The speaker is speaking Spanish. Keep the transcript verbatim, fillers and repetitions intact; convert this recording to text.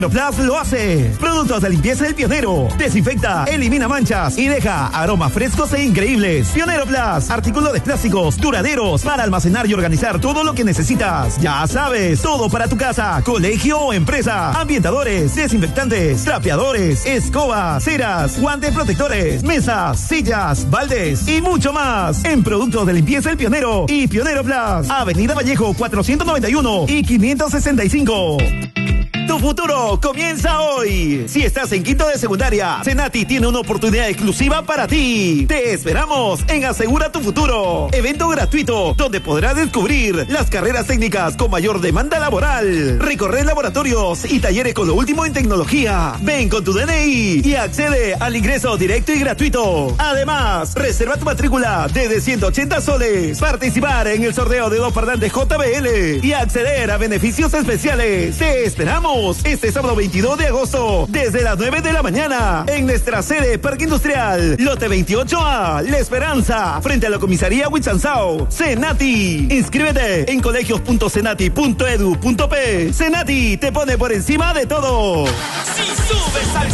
Plus lo hace. Productos de limpieza del Pionero. Desinfecta, elimina manchas y deja aromas frescos e increíbles. Pionero Plus, artículos de plásticos duraderos para almacenar y organizar todo lo que necesitas. Ya sabes, todo para tu casa, colegio o empresa. Ambientadores, desinfectantes, trapeadores, escobas, ceras, guantes protectores, mesas, sillas, baldes y mucho más. En productos de limpieza el Pionero y Pionero Plus. Avenida Vallejo cuatrocientos noventa y uno y quinientos sesenta y cinco. Tu futuro comienza hoy. Si estás en quinto de secundaria, Senati tiene una oportunidad exclusiva para ti. Te esperamos en Asegura tu Futuro, evento gratuito donde podrás descubrir las carreras técnicas con mayor demanda laboral, recorrer laboratorios y talleres con lo último en tecnología. Ven con tu D N I y accede al ingreso directo y gratuito. Además, reserva tu matrícula desde ciento ochenta soles, participar en el sorteo de dos parlantes J B L y acceder a beneficios especiales. Te esperamos este sábado veintidós de agosto desde las nueve de la mañana en nuestra sede Parque Industrial Lote veintiocho A, La Esperanza, frente a la comisaría Huitzanzao. Senati, inscríbete en colegios punto senati punto edu punto pe. Senati te pone por encima de todo. Si subes al